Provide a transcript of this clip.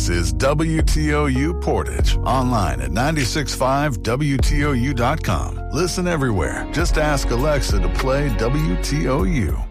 This is WTOU Portage. Online at 965WTOU.com. Listen everywhere. Just ask Alexa to play WTOU.